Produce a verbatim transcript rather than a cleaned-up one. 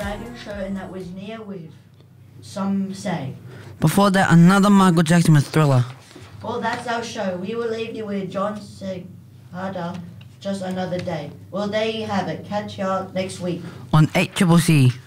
Dragon show, and that was near with Some Say. Before that, another Michael Jackson with Thriller. Well, that's our show. We will leave you with John Segada, Just Another Day. Well, there you have it. Catch y'all next week. On eight C C C.